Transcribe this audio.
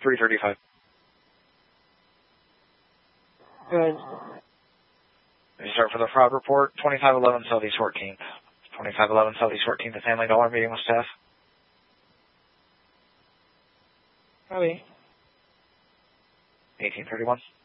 335. Good. We start for the fraud report, 2511 Southeast 14th. 2511 Southeast 14th, the Family Dollar meeting with staff. Copy. 1831.